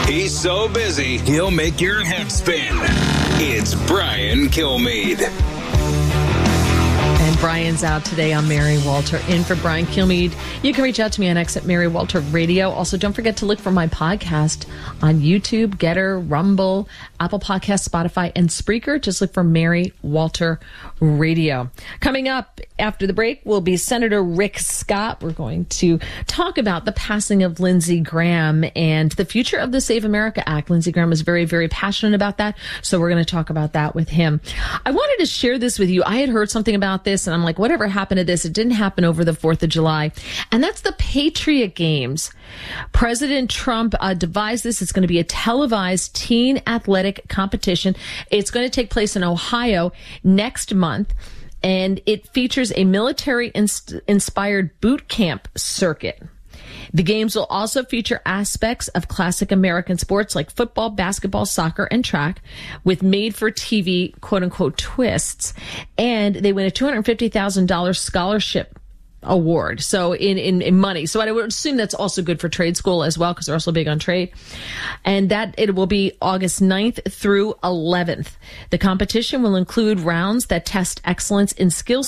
He's so busy, he'll make your head spin. It's Brian Kilmeade. And Brian's out today on Mary Walter, in for Brian Kilmeade. You can reach out to me on X at Mary Walter Radio. Also, don't forget to look for my podcast on YouTube, Getter, Rumble, Apple Podcasts, Spotify, and Spreaker. Just look for Mary Walter Radio. Coming up after the break will be Senator Rick Scott. We're going to talk about the passing of Lindsey Graham and the future of the Save America Act. Lindsey Graham is very, very passionate about that, so we're going to talk about that with him. I wanted to share this with you. I had heard something about this, and I'm like, whatever happened to this? It didn't happen over the 4th of July. And that's the Patriot Games. President Trump devised this. It's going to be a televised teen athletic competition. It's going to take place in Ohio next month. And it features a military-inspired boot camp circuit. The games will also feature aspects of classic American sports like football, basketball, soccer, and track with made-for-TV, quote-unquote, twists. And they win a $250,000 scholarship award, so in money. So I would assume that's also good for trade school as well, because they're also big on trade. And that it will be August 9th through 11th. The competition will include rounds that test excellence in skill